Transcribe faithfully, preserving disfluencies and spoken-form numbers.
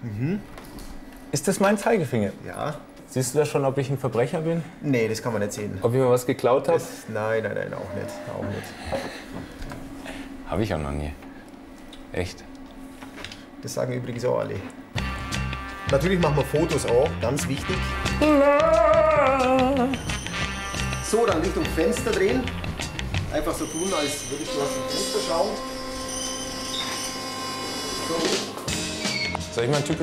Mhm. Ist das mein Zeigefinger? Ja. Siehst du da schon, ob ich ein Verbrecher bin? Nee, das kann man nicht sehen. Ob ich mir was geklaut habe? Das, nein, nein, nein, auch nicht. Auch nicht. Habe ich auch noch nie. Echt? Das sagen übrigens auch alle. Natürlich machen wir Fotos auch, ganz wichtig. So, dann Richtung Fenster drehen. Einfach so tun, als würde ich aus dem Fenster schauen. So. Soll ich mal ein typisch